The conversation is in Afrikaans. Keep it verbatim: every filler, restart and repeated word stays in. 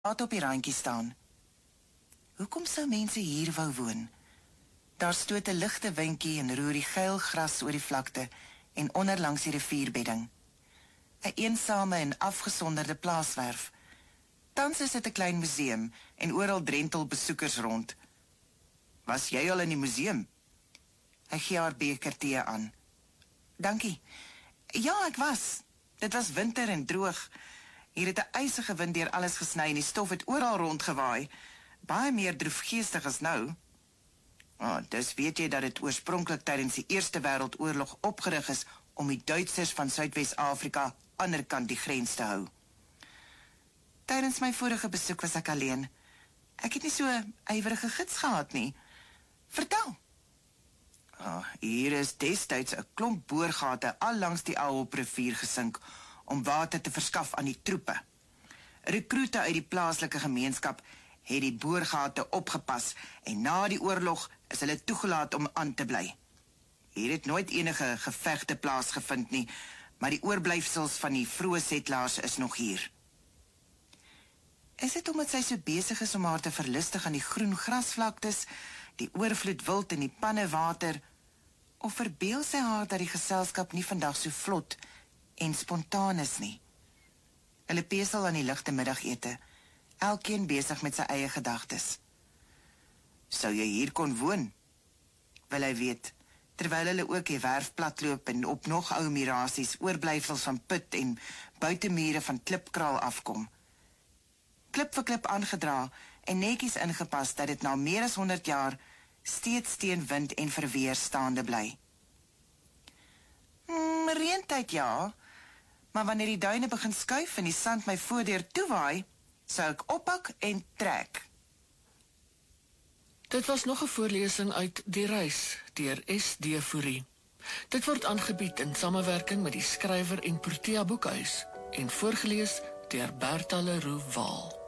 Laat op die randjie staan. Hoekom sou mense hier wou woon? Daar stoot 'n ligte windjie en roer die geil gras oor die vlakte en onder langs die rivierbedding. 'n Eensame en afgesonderde plaaswerf. Tans is dit 'n klein museum en oral drentel besoekers rond. Was jy al in die museum? Hy gee haar beker tee aan. Dankie. Ja, ek was. Dit was winter en droog. Hier het 'n ysige wind deur alles gesny en die stof het oral rondgewaai. Baie meer droefgeestig as nou. Oh, dus weet jy dat dit oorspronklik tydens die Eerste Wêreldoorlog opgerig is om die Duitsers van Suidwes-Afrika ander kant die grens te hou. Tydens my vorige besoek was ek alleen. Ek het nie so 'n ywerige gids gehad nie. Vertel. Oh, hier is destyds 'n klomp boorgate al langs die Ahop rivier gesink om water te verskaf aan die troepe. Rekrute uit die plaaslike gemeenskap het die boorgate opgepas en na die oorlog is hulle toegelaat om aan te bly. Hier het nooit enige gevegte plaasgevind nie, maar die oorblyfsels van die vroeë setlaars is nog hier. Is dit omdat sy so besig is om haar te verlustig aan die groen grasvlaktes, die oorvloed wild en die panne water, of verbeel sy haar dat die geselskap nie vandag so vlot en spontaan is nie? Hulle pesel aan die ligte middagete, elkeen besig met sy eie gedagtes. Sou jy hier kon woon? Wil hy weet, terwyl hulle ook die werf platloop en op nog ou mirasies, oorblyfsels van put en buitemure van klipkraal afkom. Klip vir klip aangedra en netjies ingepas dat dit na meer as honderd jaar steeds teen wind en verweer staande bly. Hmm, reentyd ja, maar wanneer die duine begin skuif en die sand my voordeur toewaai, sou ek oppak en trek. Dit was nog 'n voorlesing uit Die Reis deur S D Fourie. Dit word aangebied in samewerking met die skrywer en Protea Boekhuis en voorgeles deur Bertha Leroux Waal.